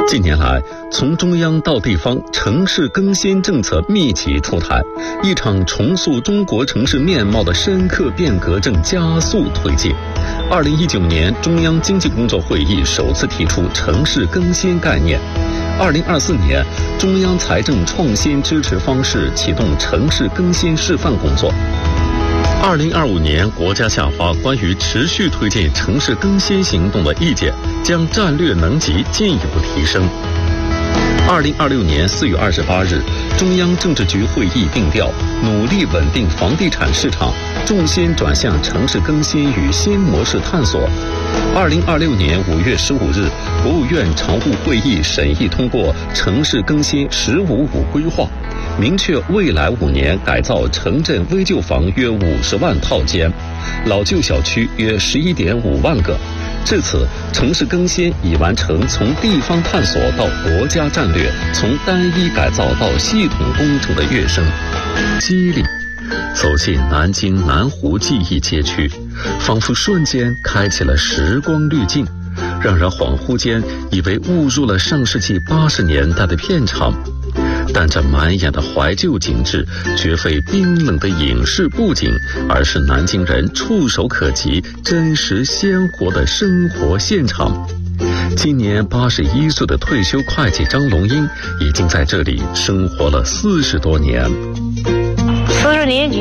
近年来，从中央到地方，城市更新政策密集出台，一场重塑中国城市面貌的深刻变革正加速推进。2019年，中央经济工作会议首次提出城市更新概念。2024年，中央财政创新支持方式启动城市更新示范工作。2025年，国家下发关于持续推进城市更新行动的意见，将战略能级进一步提升。2026年4月28日，中央政治局会议定调，努力稳定房地产市场，重心转向城市更新与新模式探索。2026年5月15日，国务院常务会议审议通过城市更新“15+5”规划，明确未来5年改造城镇危旧房约50万套间，老旧小区约11.5万个。至此，城市更新已完成从地方探索到国家战略，从单一改造到系统工程的跃升。激励走进南京南湖记忆街区，仿佛瞬间开启了时光滤镜，让人恍惚间以为误入了上世纪80年代的片场。但这满眼的怀旧景致绝非冰冷的影视布景，而是南京人触手可及、真实鲜活的生活现场。今年81岁的退休会计张龙英已经在这里生活了40多年。 40年前